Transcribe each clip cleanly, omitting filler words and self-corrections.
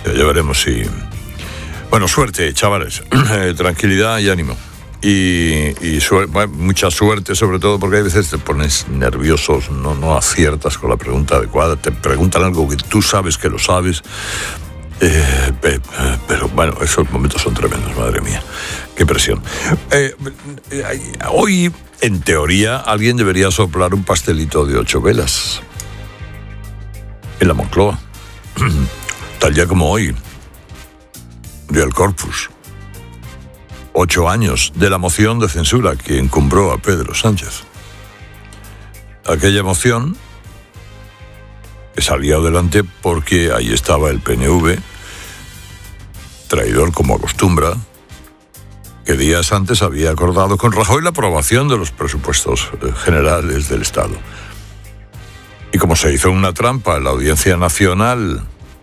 Ya veremos si... Bueno, suerte, chavales. Tranquilidad y ánimo. Y mucha suerte, sobre todo porque a veces te pones nerviosos, no aciertas con la pregunta adecuada, te preguntan algo que tú sabes que lo sabes, pero bueno, esos momentos son tremendos, madre mía, qué presión. Hoy, en teoría, alguien debería soplar un pastelito de 8 velas en la Moncloa, tal día como hoy, Día del Corpus. 8 años de la moción de censura que encumbró a Pedro Sánchez. Aquella moción que salía adelante porque ahí estaba el PNV, traidor como acostumbra, que días antes había acordado con Rajoy la aprobación de los presupuestos generales del Estado. Y como se hizo una trampa en la Audiencia Nacional,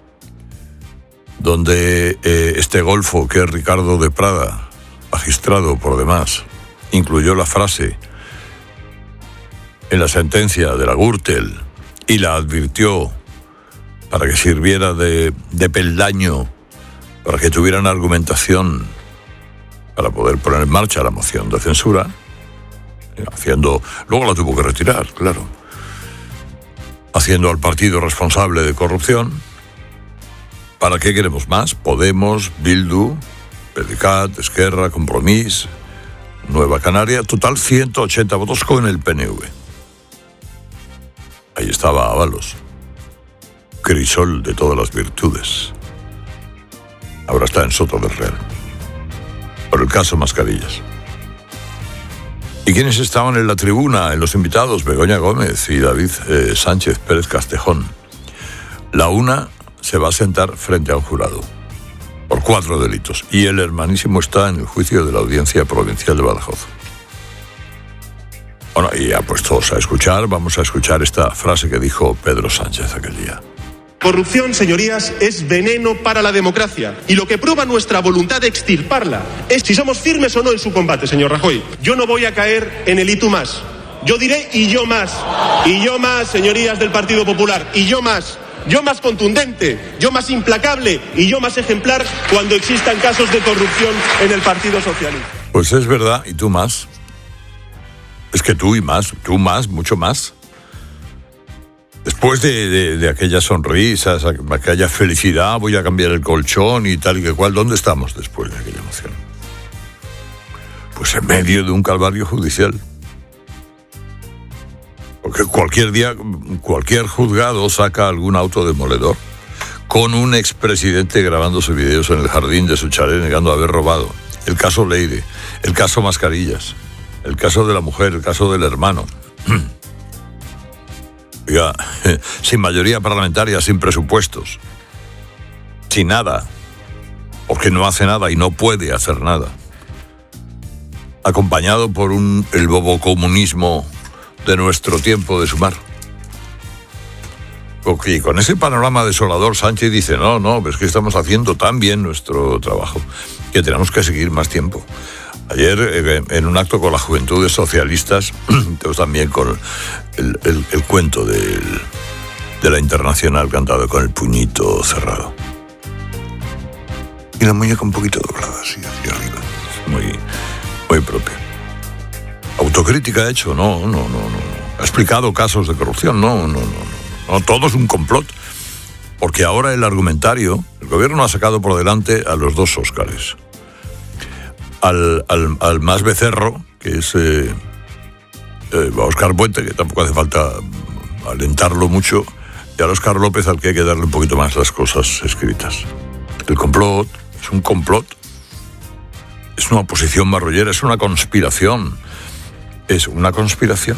donde este golfo que es Ricardo de Prada, magistrado por demás, incluyó la frase en la sentencia de la Gürtel y la advirtió para que sirviera de peldaño, para que tuvieran argumentación para poder poner en marcha la moción de censura, luego la tuvo que retirar, claro, haciendo al partido responsable de corrupción. ¿Para qué queremos más? Podemos, Bildu, PDeCAT, Esquerra, Compromís, Nueva Canaria, total 180 votos con el PNV. Ahí estaba Ábalos, crisol de todas las virtudes. Ahora está en Soto del Real, por el caso Mascarillas. ¿Y quiénes estaban en la tribuna, en los invitados? Begoña Gómez y David Sánchez Pérez Castejón. La una se va a sentar frente a un jurado por 4 delitos. Y el hermanísimo está en el juicio de la Audiencia Provincial de Badajoz. Bueno, y ya puestos a escuchar, vamos a escuchar esta frase que dijo Pedro Sánchez aquel día. Corrupción, señorías, es veneno para la democracia. Y lo que prueba nuestra voluntad de extirparla es si somos firmes o no en su combate, señor Rajoy. Yo no voy a caer en el y tú más. Yo diré y yo más. Y yo más, señorías del Partido Popular. Y yo más. Yo más contundente, yo más implacable y yo más ejemplar cuando existan casos de corrupción en el Partido Socialista. Pues es verdad, y tú más. Es que tú más, mucho más. Después de aquellas sonrisas, aquella felicidad, voy a cambiar el colchón y tal y que cual, ¿dónde estamos después de aquella emoción? Pues en medio de un calvario judicial. Porque cualquier día, cualquier juzgado saca algún auto demoledor con un expresidente grabándose videos en el jardín de su chalet negando haber robado. El caso Leire, el caso Mascarillas, el caso de la mujer, el caso del hermano. Oiga, sin mayoría parlamentaria, sin presupuestos, sin nada, porque no hace nada y no puede hacer nada. Acompañado por el bobocomunismo de nuestro tiempo de sumar. Y con ese panorama desolador, Sánchez dice, no, es que estamos haciendo tan bien nuestro trabajo que tenemos que seguir más tiempo. Ayer, en un acto con las Juventudes Socialistas, también con el cuento de la Internacional cantado con el puñito cerrado. Y la muñeca un poquito doblada, así, hacia arriba. Es muy propio. ¿Autocrítica ha hecho? No. ¿Ha explicado casos de corrupción? No. Todo es un complot. Porque ahora el argumentario, el gobierno ha sacado por delante a los 2 Óscares. Al más becerro, que es Óscar Puente, que tampoco hace falta alentarlo mucho, y al Óscar López, al que hay que darle un poquito más las cosas escritas. El complot es un complot. Es una oposición marrullera, es una conspiración. ¿Es una conspiración?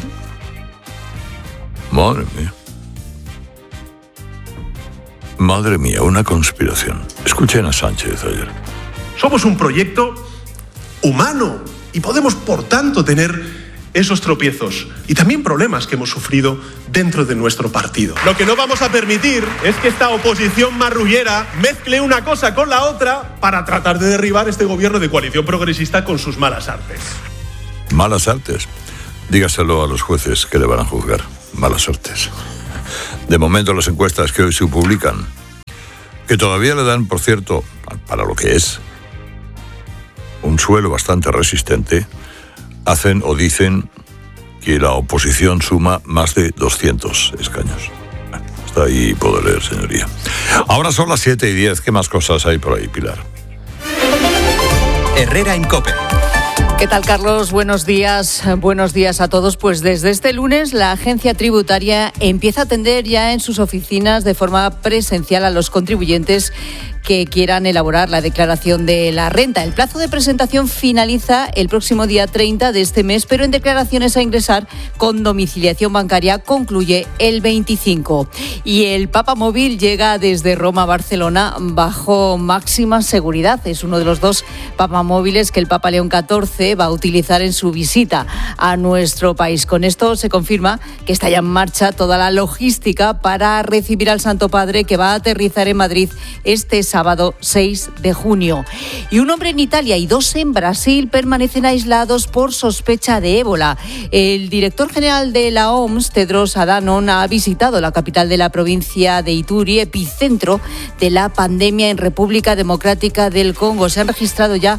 Madre mía, una conspiración. Escuchen a Sánchez ayer. Somos un proyecto humano y podemos, por tanto, tener esos tropiezos y también problemas que hemos sufrido dentro de nuestro partido. Lo que no vamos a permitir es que esta oposición marrullera mezcle una cosa con la otra para tratar de derribar este gobierno de coalición progresista con sus malas artes. Malas artes. Dígaselo a los jueces que le van a juzgar. Malas artes. De momento, las encuestas que hoy se publican que todavía le dan, por cierto, para lo que es un suelo bastante resistente, hacen o dicen que la oposición suma más de 200 escaños. Bueno, está ahí, puedo leer, señoría. Ahora son las 7:10. ¿Qué más cosas hay por ahí, Pilar? Herrera en COPE. ¿Qué tal, Carlos? Buenos días a todos. Pues desde este lunes la agencia tributaria empieza a atender ya en sus oficinas de forma presencial a los contribuyentes que quieran elaborar la declaración de la renta. El plazo de presentación finaliza el próximo día 30 de este mes, pero en declaraciones a ingresar con domiciliación bancaria concluye el 25. Y el Papamóvil llega desde Roma a Barcelona bajo máxima seguridad. Es uno de los 2 Papamóviles que el Papa León XIV va a utilizar en su visita a nuestro país. Con esto se confirma que está ya en marcha toda la logística para recibir al Santo Padre, que va a aterrizar en Madrid este sábado 6 de junio. Y un hombre en Italia y 2 en Brasil permanecen aislados por sospecha de ébola. El director general de la OMS, Tedros Adhanom, ha visitado la capital de la provincia de Ituri, epicentro de la pandemia en República Democrática del Congo. Se han registrado ya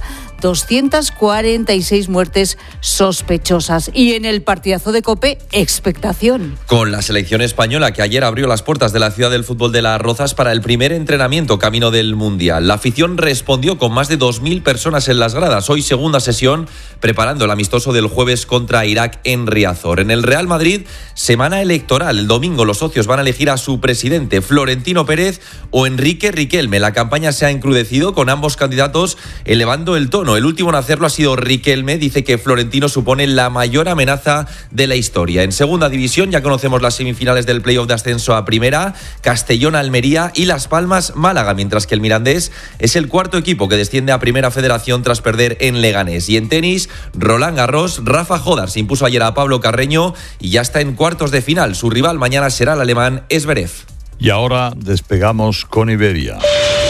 246 muertes sospechosas. Y en el partidazo de COPE, expectación. Con la selección española, que ayer abrió las puertas de la ciudad del fútbol de Las Rozas para el primer entrenamiento camino del Mundial. La afición respondió con más de 2.000 personas en las gradas. Hoy segunda sesión, preparando el amistoso del jueves contra Irak en Riazor. En el Real Madrid, semana electoral. El domingo los socios van a elegir a su presidente, Florentino Pérez o Enrique Riquelme. La campaña se ha encrudecido, con ambos candidatos elevando el tono. El último en hacerlo ha sido Riquelme. Dice que Florentino supone la mayor amenaza de la historia. En segunda división ya conocemos las semifinales del playoff de ascenso a primera: Castellón-Almería y Las Palmas-Málaga, mientras que el Mirandés es el cuarto equipo que desciende a Primera Federación tras perder en Leganés. Y en tenis, Roland Garros, Rafa Jodar se impuso ayer a Pablo Carreño y ya está en cuartos de final. Su rival mañana será el alemán Zverev. Y ahora despegamos con Iberia.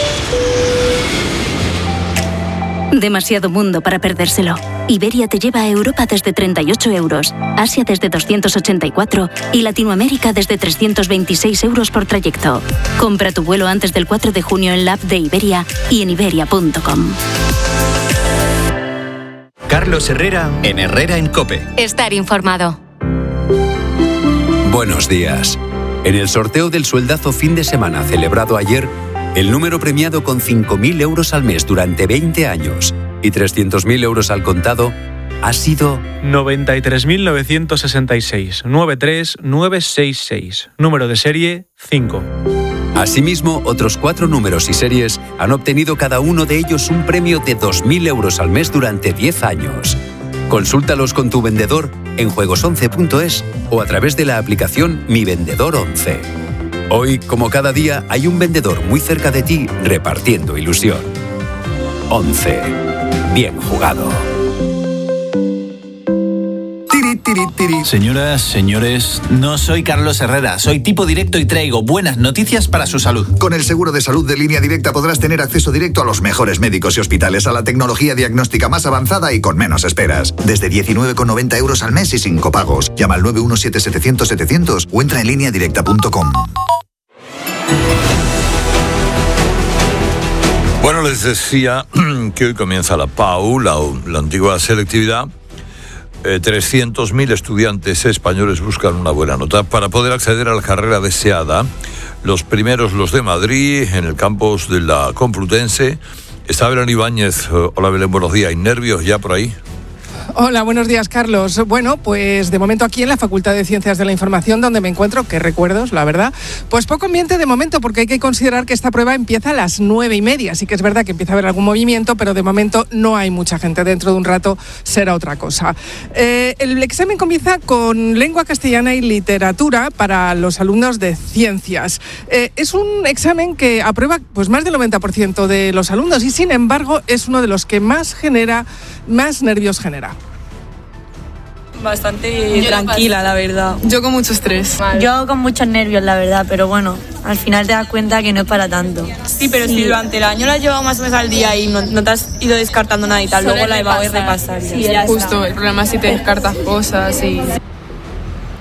Demasiado mundo para perdérselo. Iberia te lleva a Europa desde 38 euros, Asia desde 284 y Latinoamérica desde 326 euros por trayecto. Compra tu vuelo antes del 4 de junio en la app de Iberia y en iberia.com. Carlos Herrera en Herrera en COPE. Estar informado. Buenos días. En el sorteo del sueldazo fin de semana celebrado ayer, el número premiado con 5.000 euros al mes durante 20 años y 300.000 euros al contado ha sido 93.966, 93966, número de serie 5. Asimismo, otros 4 números y series han obtenido cada uno de ellos un premio de 2.000 euros al mes durante 10 años. Consúltalos con tu vendedor en juegos11.es o a través de la aplicación Mi Vendedor 11. Hoy, como cada día, hay un vendedor muy cerca de ti repartiendo ilusión. 11. Bien jugado. Señoras, señores, no soy Carlos Herrera, soy tipo directo y traigo buenas noticias para su salud. Con el seguro de salud de Línea Directa podrás tener acceso directo a los mejores médicos y hospitales, a la tecnología diagnóstica más avanzada y con menos esperas. Desde 19,90 euros al mes y sin copagos. Llama al 917-700-700 o entra en lineadirecta.com. Bueno, les decía que hoy comienza la PAU, la antigua selectividad. 300.000 estudiantes españoles buscan una buena nota para poder acceder a la carrera deseada. Los primeros, los de Madrid, en el campus de la Complutense. Está Belén Ibáñez. Hola Belén, buenos días. ¿Hay nervios ya por ahí? Hola, buenos días, Carlos. Bueno, pues de momento aquí en la Facultad de Ciencias de la Información, donde me encuentro, qué recuerdos, la verdad, pues poco ambiente de momento, porque hay que considerar que esta prueba empieza a las 9:30. Así que es verdad que empieza a haber algún movimiento, pero de momento no hay mucha gente. Dentro de un rato será otra cosa. El examen comienza con lengua castellana y literatura para los alumnos de ciencias. Es un examen que aprueba pues más del 90% de los alumnos y, sin embargo, es uno de los que más nervios genera. Bastante tranquila, la verdad. Yo con mucho estrés. Yo con muchos nervios, la verdad, pero bueno, al final te das cuenta que no es para tanto. Sí, pero si durante el año la has llevado más o menos al día y no te has ido descartando nada y tal, luego la vas a repasar. Sí, ya justo, el problema es si te descartas cosas y...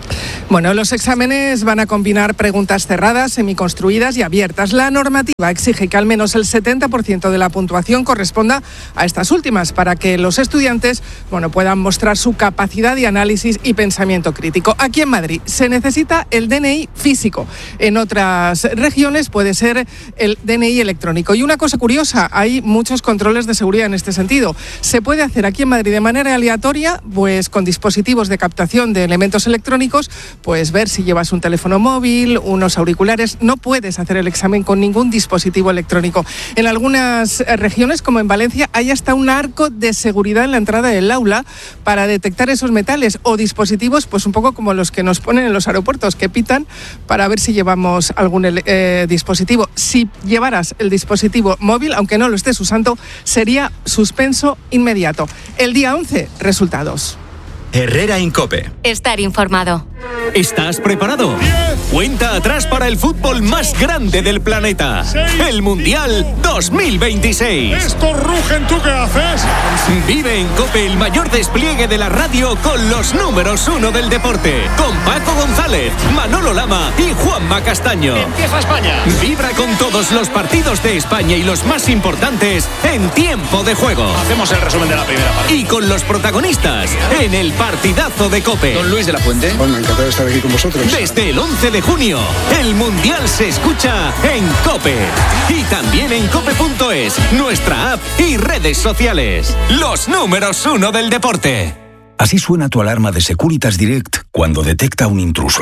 Bueno, los exámenes van a combinar preguntas cerradas, semiconstruidas y abiertas. La normativa exige que al menos el 70% de la puntuación corresponda a estas últimas para que los estudiantes, puedan mostrar su capacidad de análisis y pensamiento crítico. Aquí en Madrid se necesita el DNI físico. En otras regiones puede ser el DNI electrónico. Y una cosa curiosa, hay muchos controles de seguridad en este sentido. Se puede hacer aquí en Madrid de manera aleatoria, pues con dispositivos de captación de elementos electrónicos, pues ver si llevas un teléfono móvil, unos auriculares. No puedes hacer el examen con ningún dispositivo electrónico. En algunas regiones, como en Valencia, hay hasta un arco de seguridad en la entrada del aula para detectar esos metales o dispositivos, pues un poco como los que nos ponen en los aeropuertos, que pitan para ver si llevamos algún dispositivo. Si llevaras el dispositivo móvil, aunque no lo estés usando, sería suspenso inmediato. El día 11, resultados. Herrera en COPE. Estar informado. ¿Estás preparado? 10, Cuenta atrás para el fútbol más grande del planeta. 6, El Mundial 2026. Estos rugen, ¿tú qué haces? Vive en COPE el mayor despliegue de la radio con los números 1 del deporte. Con Paco González, Manolo Lama y Juanma Castaño. Empieza España. Vibra con todos los partidos de España y los más importantes en tiempo de juego. Hacemos el resumen de la primera parte. Y con los protagonistas en el partidazo de COPE. Don Luis de la Fuente. Bueno, encantado de estar aquí con vosotros. Desde el 11 de junio, el Mundial se escucha en COPE. Y también en cope.es, nuestra app y redes sociales. Los números 1 del deporte. Así suena tu alarma de Securitas Direct cuando detecta un intruso.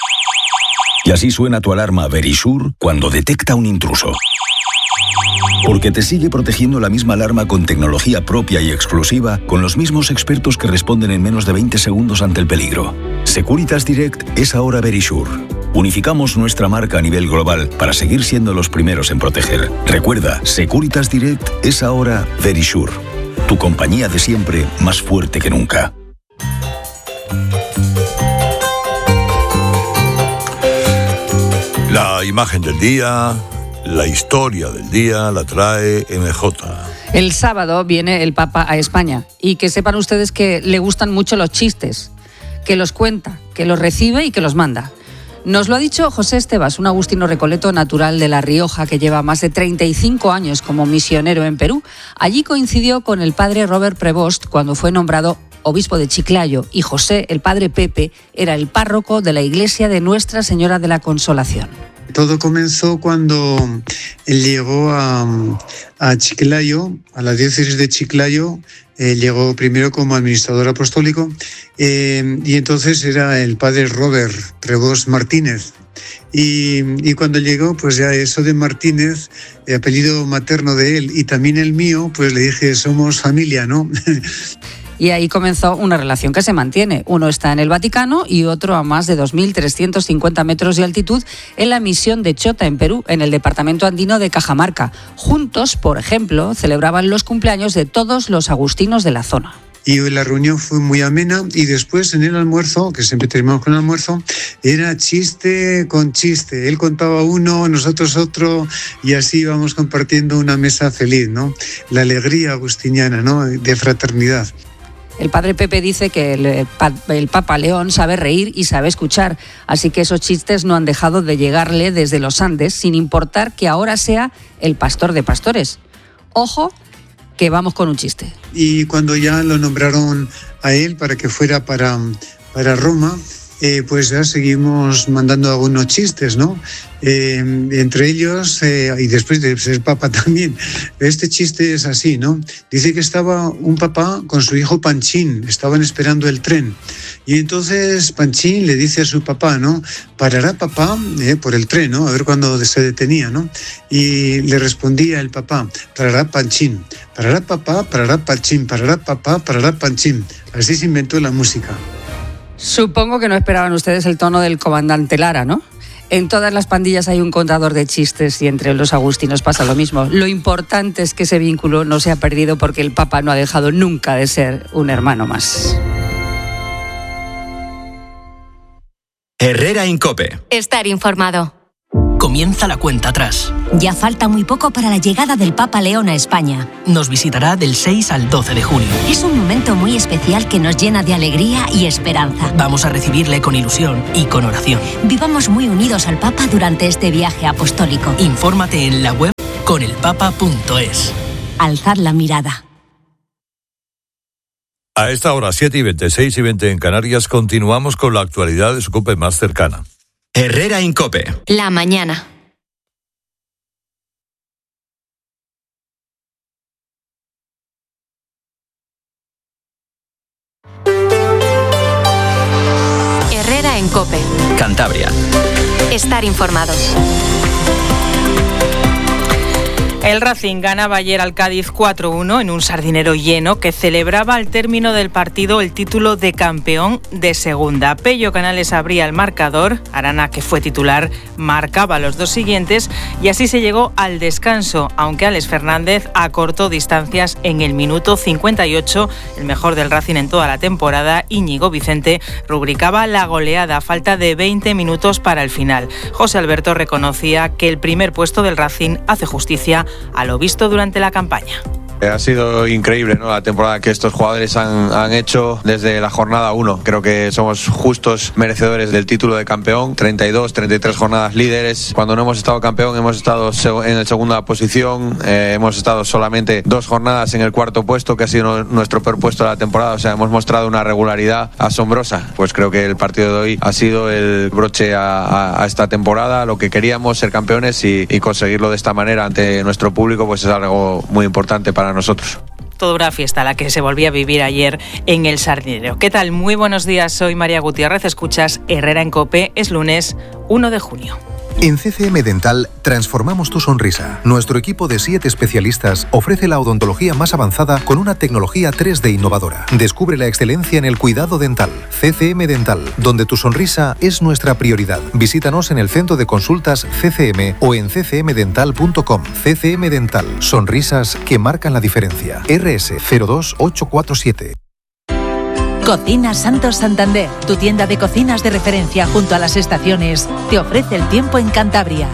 Y así suena tu alarma Verisure cuando detecta un intruso. Porque te sigue protegiendo la misma alarma con tecnología propia y exclusiva, con los mismos expertos que responden en menos de 20 segundos ante el peligro. Securitas Direct es ahora Verisure. Unificamos nuestra marca a nivel global para seguir siendo los primeros en proteger. Recuerda, Securitas Direct es ahora Verisure. Tu compañía de siempre, más fuerte que nunca. La imagen del día, la historia del día la trae MJ. El sábado viene el Papa a España y que sepan ustedes que le gustan mucho los chistes, que los cuenta, que los recibe y que los manda. Nos lo ha dicho José Estebas, un agustino recoleto natural de La Rioja que lleva más de 35 años como misionero en Perú. Allí coincidió con el padre Robert Prevost cuando fue nombrado obispo de Chiclayo, y José, el padre Pepe, era el párroco de la iglesia de Nuestra Señora de la Consolación. Todo comenzó cuando él llegó a Chiclayo, a la diócesis de Chiclayo. Llegó primero como administrador apostólico y entonces era el padre Robert Prevost Martínez. Y cuando llegó, pues ya eso de Martínez, el apellido materno de él y también el mío, pues le dije, somos familia, ¿no? Y ahí comenzó una relación que se mantiene. Uno está en el Vaticano y otro a más de 2.350 metros de altitud en la misión de Chota, en Perú, en el departamento andino de Cajamarca. Juntos, por ejemplo, celebraban los cumpleaños de todos los agustinos de la zona. Y la reunión fue muy amena y después en el almuerzo, que siempre terminamos con el almuerzo, era chiste con chiste. Él contaba uno, nosotros otro y así íbamos compartiendo una mesa feliz, ¿no? La alegría agustiniana, ¿no? De fraternidad. El padre Pepe dice que el Papa León sabe reír y sabe escuchar, así que esos chistes no han dejado de llegarle desde los Andes, sin importar que ahora sea el pastor de pastores. Ojo, que vamos con un chiste. Y cuando ya lo nombraron a él para que fuera para Roma, pues ya seguimos mandando algunos chistes, ¿no? Entre ellos, y después de ser papa también, este chiste es así, ¿no? Dice que estaba un papá con su hijo Panchín, estaban esperando el tren, y entonces Panchín le dice a su papá, ¿no? Parará papá por el tren, ¿no? A ver cuándo se detenía, ¿no? Y le respondía el papá, parará Panchín, parará papá, parará Panchín, parará papá, parará Panchín. Así se inventó la música. Supongo que no esperaban ustedes el tono del comandante Lara, ¿no? En todas las pandillas hay un contador de chistes y entre los agustinos pasa lo mismo. Lo importante es que ese vínculo no se ha perdido porque el Papa no ha dejado nunca de ser un hermano más. Herrera en COPE. Estar informado. comienza la cuenta atrás. Ya falta muy poco para la llegada del Papa León a España. Nos visitará del 6 al 12 de junio. Es un momento muy especial que nos llena de alegría y esperanza. Vamos a recibirle con ilusión y con oración. Vivamos muy unidos al Papa durante este viaje apostólico. Infórmate en la web conelpapa.es. Alzad la mirada. A esta hora, 7:20, 6:20 en Canarias, continuamos con la actualidad de su COPE más cercana. Herrera en COPE. La mañana. Herrera en COPE. Cantabria. Estar informados. El Racing ganaba ayer al Cádiz 4-1 en un Sardinero lleno que celebraba al término del partido el título de campeón de segunda. Pello Canales abría el marcador, Arana, que fue titular, marcaba los dos siguientes y así se llegó al descanso, aunque Alex Fernández acortó distancias en el minuto 58, el mejor del Racing en toda la temporada. Íñigo Vicente rubricaba la goleada a falta de 20 minutos para el final. José Alberto reconocía que el primer puesto del Racing hace justicia a lo visto durante la campaña. Ha sido increíble, ¿no?, la temporada que estos jugadores han hecho desde la jornada 1. Creo que somos justos merecedores del título de campeón. 32, 33 jornadas líderes. Cuando no hemos estado campeón hemos estado en la segunda posición. Hemos estado solamente 2 jornadas en el cuarto puesto, que ha sido nuestro peor puesto de la temporada. O sea, hemos mostrado una regularidad asombrosa. Pues creo que el partido de hoy ha sido el broche a esta temporada. Lo que queríamos, ser campeones y conseguirlo de esta manera ante nuestro público, pues es algo muy importante para nosotros. Toda una fiesta la que se volvía a vivir ayer en el Sardinero. ¿Qué tal? Muy buenos días, soy María Gutiérrez, escuchas Herrera en COPE, es lunes 1 de junio. En CCM Dental transformamos tu sonrisa. Nuestro equipo de 7 especialistas ofrece la odontología más avanzada con una tecnología 3D innovadora. Descubre la excelencia en el cuidado dental. CCM Dental, donde tu sonrisa es nuestra prioridad. Visítanos en el centro de consultas CCM o en ccmdental.com. CCM Dental, sonrisas que marcan la diferencia. RS 02847. Cocinas Santos Santander, tu tienda de cocinas de referencia junto a las estaciones, te ofrece el tiempo en Cantabria.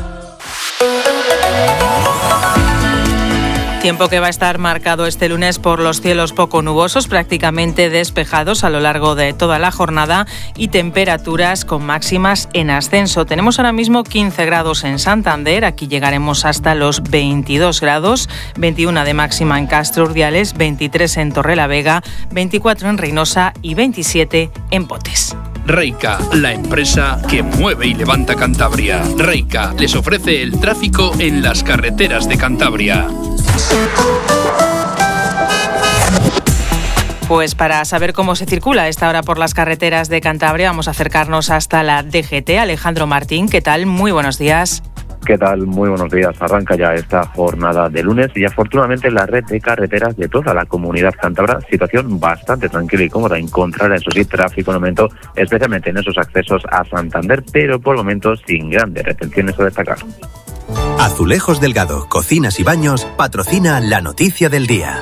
Tiempo que va a estar marcado este lunes por los cielos poco nubosos, prácticamente despejados a lo largo de toda la jornada y temperaturas con máximas en ascenso. Tenemos ahora mismo 15 grados en Santander, aquí llegaremos hasta los 22 grados, 21 de máxima en Castro Urdiales, 23 en Torrelavega, 24 en Reynosa y 27 en Potes. Reica, la empresa que mueve y levanta Cantabria. Reica les ofrece el tráfico en las carreteras de Cantabria. Pues para saber cómo se circula a esta hora por las carreteras de Cantabria, vamos a acercarnos hasta la DGT. Alejandro Martín, ¿qué tal? Muy buenos días. ¿Qué tal? Muy buenos días. Arranca ya esta jornada de lunes y afortunadamente la red de carreteras de toda la comunidad cántabra, situación bastante tranquila y cómoda. Encontrará, eso sí, tráfico en aumento, especialmente en esos accesos a Santander, pero por el momento sin grandes retenciones a destacar. Azulejos Delgado, Cocinas y Baños, patrocina la noticia del día.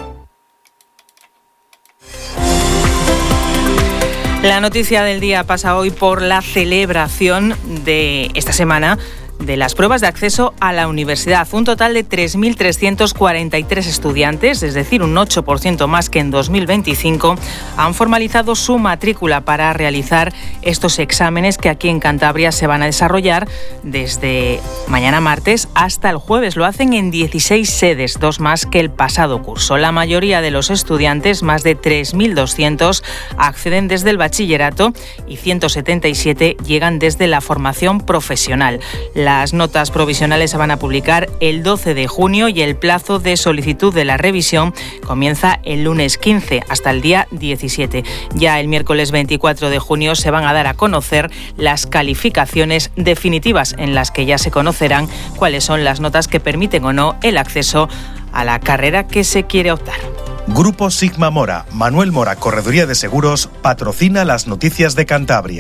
La noticia del día pasa hoy por la celebración de esta semana de las pruebas de acceso a la universidad. Un total de 3.343 estudiantes, es decir, un 8% más que en 2025, han formalizado su matrícula para realizar estos exámenes que aquí en Cantabria se van a desarrollar desde mañana martes hasta el jueves. Lo hacen en 16 sedes, 2 más que el pasado curso. La mayoría de los estudiantes, más de 3.200, acceden desde el bachillerato y 177 llegan desde la formación profesional. Las notas provisionales se van a publicar el 12 de junio y el plazo de solicitud de la revisión comienza el lunes 15 hasta el día 17. Ya el miércoles 24 de junio se van a dar a conocer las calificaciones definitivas en las que ya se conocerán cuáles son las notas que permiten o no el acceso a la carrera que se quiere optar. Grupo Sigma Mora, Manuel Mora, Correduría de Seguros, patrocina las noticias de Cantabria.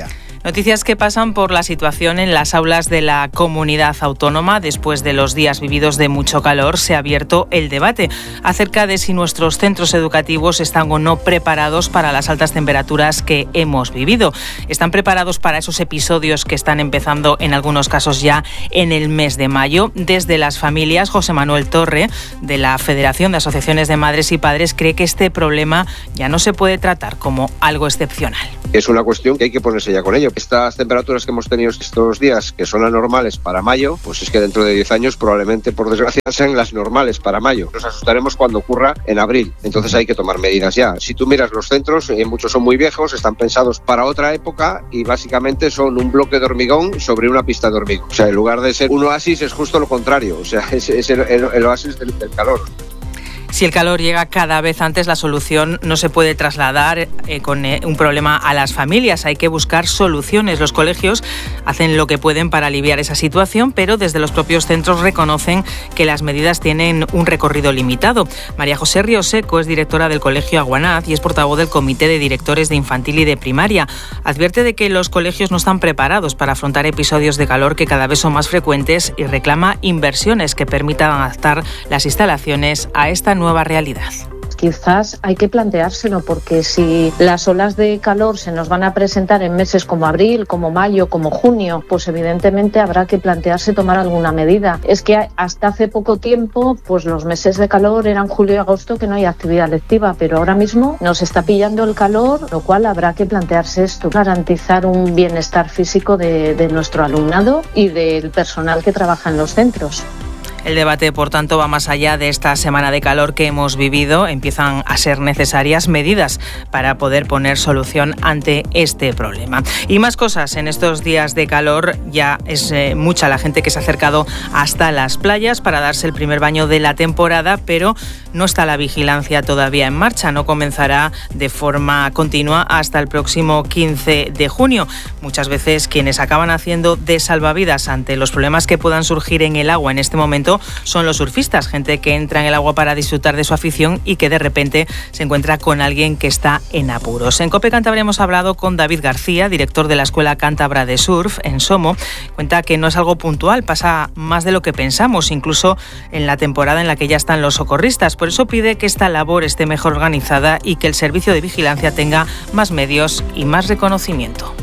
Noticias que pasan por la situación en las aulas de la comunidad autónoma. Después de los días vividos de mucho calor, se ha abierto el debate acerca de si nuestros centros educativos están o no preparados para las altas temperaturas que hemos vivido. ¿Están preparados para esos episodios que están empezando en algunos casos ya en el mes de mayo? Desde las familias, José Manuel Torre, de la Federación de Asociaciones de Madres y Padres, cree que este problema ya no se puede tratar como algo excepcional. Es una cuestión que hay que ponerse ya con ello. Estas temperaturas que hemos tenido estos días, que son anormales para mayo, pues es que dentro de 10 años probablemente, por desgracia, sean las normales para mayo. Nos asustaremos cuando ocurra en abril. Entonces hay que tomar medidas ya. Si tú miras los centros, muchos son muy viejos, están pensados para otra época y básicamente son un bloque de hormigón sobre una pista de hormigón. O sea, en lugar de ser un oasis es justo lo contrario. O sea, es el oasis del calor. Si el calor llega cada vez antes, la solución no se puede trasladar con un problema a las familias. Hay que buscar soluciones. Los colegios hacen lo que pueden para aliviar esa situación, pero desde los propios centros reconocen que las medidas tienen un recorrido limitado. María José Rioseco es directora del Colegio Aguanaz y es portavoz del Comité de Directores de Infantil y de Primaria. Advierte de que los colegios no están preparados para afrontar episodios de calor que cada vez son más frecuentes y reclama inversiones que permitan adaptar las instalaciones a esta nueva realidad. Quizás hay que planteárselo, porque si las olas de calor se nos van a presentar en meses como abril, como mayo, como junio, pues evidentemente habrá que plantearse tomar alguna medida. Es que hasta hace poco tiempo, pues los meses de calor eran julio y agosto, que no hay actividad lectiva, pero ahora mismo nos está pillando el calor, lo cual habrá que plantearse esto, garantizar un bienestar físico de nuestro alumnado y del personal que trabaja en los centros. El debate, por tanto, va más allá de esta semana de calor que hemos vivido. Empiezan a ser necesarias medidas para poder poner solución ante este problema. Y más cosas. En estos días de calor ya es mucha la gente que se ha acercado hasta las playas para darse el primer baño de la temporada, pero no está la vigilancia todavía en marcha. No comenzará de forma continua hasta el próximo 15 de junio. Muchas veces quienes acaban haciendo de salvavidas ante los problemas que puedan surgir en el agua en este momento son los surfistas, gente que entra en el agua para disfrutar de su afición y que de repente se encuentra con alguien que está en apuros. En COPE Cantabria hemos hablado con David García, director de la Escuela Cántabra de Surf en Somo. Cuenta que no es algo puntual, pasa más de lo que pensamos, incluso en la temporada en la que ya están los socorristas. Por eso pide que esta labor esté mejor organizada y que el servicio de vigilancia tenga más medios y más reconocimiento.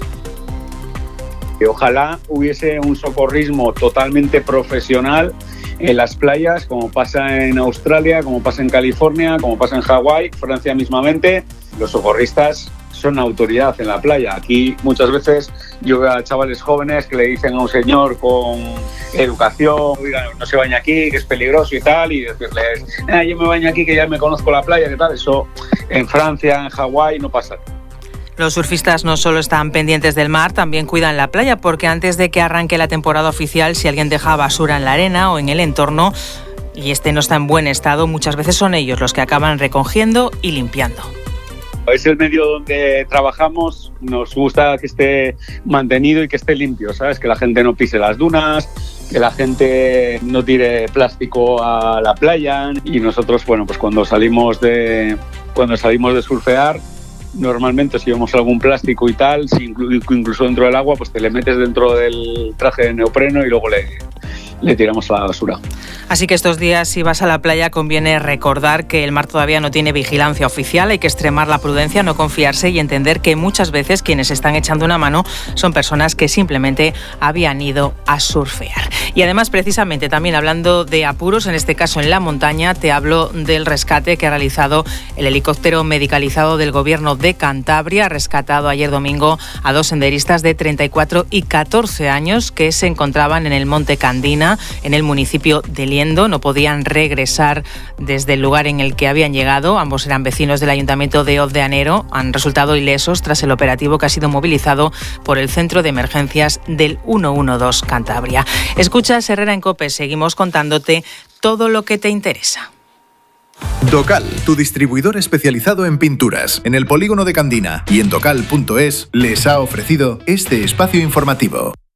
Que ojalá hubiese un socorrismo totalmente profesional en las playas, como pasa en Australia, como pasa en California, como pasa en Hawái, Francia mismamente. Los socorristas son autoridad en la playa. Aquí muchas veces yo veo a chavales jóvenes que le dicen a un señor con educación, oiga, no se baña aquí, que es peligroso y tal, y decirles, yo me baño aquí que ya me conozco la playa, ¿qué tal? Eso en Francia, en Hawái no pasa. Los surfistas no solo están pendientes del mar, también cuidan la playa, porque antes de que arranque la temporada oficial, si alguien deja basura en la arena o en el entorno y este no está en buen estado, muchas veces son ellos los que acaban recogiendo y limpiando. Es el medio donde trabajamos, nos gusta que esté mantenido y que esté limpio, ¿sabes? Que la gente no pise las dunas, que la gente no tire plástico a la playa, y nosotros, bueno, pues cuando salimos de surfear, normalmente si vemos algún plástico y tal, incluso dentro del agua, pues te le metes dentro del traje de neopreno y luego le tiramos a la basura. Así que estos días, si vas a la playa, conviene recordar que el mar todavía no tiene vigilancia oficial, hay que extremar la prudencia, no confiarse y entender que muchas veces quienes están echando una mano son personas que simplemente habían ido a surfear. Y además, precisamente, también hablando de apuros, en este caso en la montaña, te hablo del rescate que ha realizado el helicóptero medicalizado del Gobierno de Cantabria. Ha rescatado ayer domingo a 2 senderistas de 34 y 14 años que se encontraban en el Monte Candina, en el municipio de Liendo. No podían regresar desde el lugar en el que habían llegado. Ambos eran vecinos del Ayuntamiento de Hoz de Anero. Han resultado ilesos tras el operativo que ha sido movilizado por el Centro de Emergencias del 112 Cantabria. Escuchas Herrera en COPE. Seguimos contándote todo lo que te interesa. Docal, tu distribuidor especializado en pinturas, en el polígono de Candina y en docal.es les ha ofrecido este espacio informativo.